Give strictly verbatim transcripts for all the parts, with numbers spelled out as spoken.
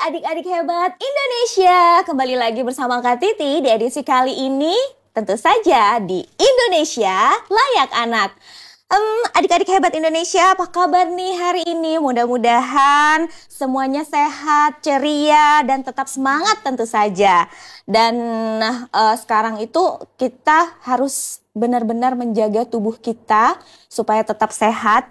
adik-adik hebat Indonesia, kembali lagi bersama Kak Titi di edisi kali ini, tentu saja di Indonesia Layak Anak. Um, adik-adik hebat Indonesia, apa kabar nih hari ini? Mudah-mudahan semuanya sehat, ceria, dan tetap semangat tentu saja. Dan uh, sekarang itu kita harus benar-benar menjaga tubuh kita supaya tetap sehat,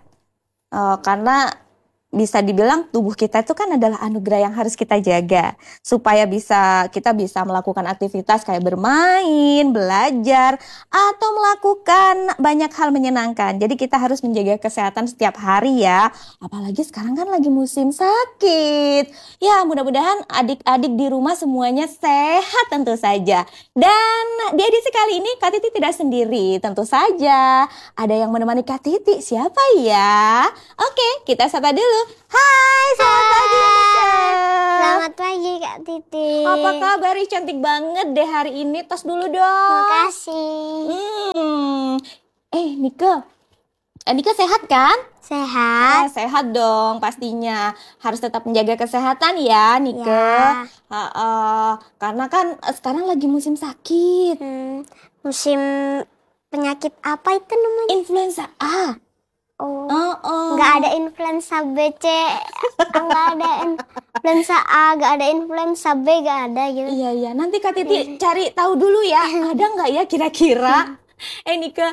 uh, karena bisa dibilang tubuh kita itu kan adalah anugerah yang harus kita jaga supaya bisa kita bisa melakukan aktivitas kayak bermain, belajar, atau melakukan banyak hal menyenangkan. Jadi kita harus menjaga kesehatan setiap hari ya. Apalagi sekarang kan lagi musim sakit. Ya, mudah-mudahan adik-adik di rumah semuanya sehat tentu saja. Dan di edisi kali ini Kak Titi tidak sendiri, tentu saja ada yang menemani Kak Titi. Siapa ya? Oke, kita sapa dulu. Hai, selamat Hai. pagi Anika. Selamat pagi Kak Titi. Apa kabar? Ih, cantik banget deh hari ini. Tos dulu dong. Makasih. Hmm. Eh, Nika. Eh, Nika sehat kan? Sehat. Eh, sehat dong pastinya. Harus tetap menjaga kesehatan ya, Nika. Ya. Ha, uh, karena kan eh, sekarang lagi musim sakit. Hmm, musim penyakit apa itu namanya? Influenza A. Oh. Oh, oh. Nggak ada influenza B, C, nggak ada influenza A, nggak ada influenza B, nggak ada gitu. Iya, iya. Nanti Kak Titi cari tahu dulu ya. Ada nggak ya kira-kira? eh, Nika,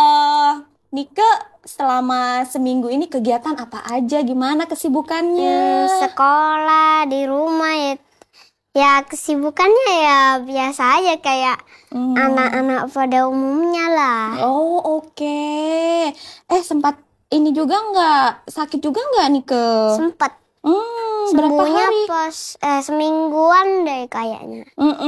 uh, Nika selama seminggu ini kegiatan apa aja? Gimana kesibukannya? Hmm, sekolah, di rumah ya. Ya kesibukannya ya biasa aja kayak Hmm. anak-anak pada umumnya lah. Oh, oke. Eh, sempat ini juga nggak? Sakit juga nggak, Nika? Sempat. Hmm, berapa Sembuhnya hari? pas eh, semingguan deh kayaknya.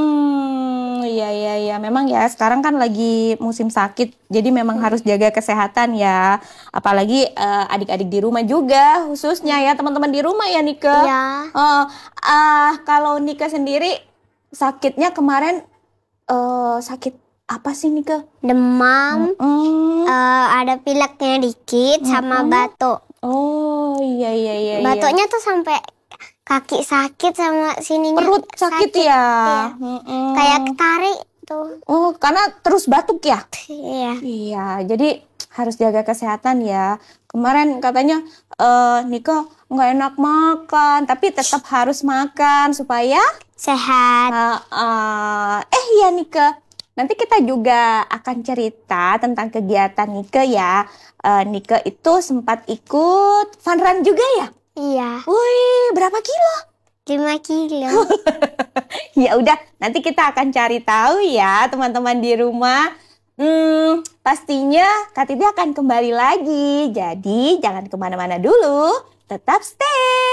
Mm-mm. Iya, iya, iya. Memang ya sekarang kan lagi musim sakit. Jadi memang Hmm. harus jaga kesehatan ya. Apalagi eh, adik-adik di rumah juga khususnya ya. Teman-teman di rumah ya, Nika. Iya. Oh, ah, kalau Nika sendiri sakitnya kemarin eh, sakit apa sih, Nika? Demam, Mm. eh, ada pileknya dikit sama Mm-mm. batuk. Oh, iya, iya, iya. iya. Batuknya tuh sampai kaki sakit sama sininya Perut sakit, ya? Iya. Mm-mm. Kayak ketarik tuh. Oh, karena terus batuk ya? Iya. Iya, jadi harus jaga kesehatan ya. Kemarin katanya eh Nika nggak enak makan, tapi tetap harus makan supaya Sehat. eh eh, eh ya Nika, nanti kita juga akan cerita tentang kegiatan Nika ya. Eh, Nika itu sempat ikut fun run juga ya? Iya. Wih, berapa kilo? lima kilo. Ya udah, nanti kita akan cari tahu ya teman-teman di rumah. Hmm, pastinya Kak Titi akan kembali lagi. Jadi jangan kemana-mana dulu, tetap stay.